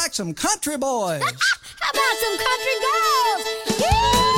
like some country boys. How about some country girls? Yeah!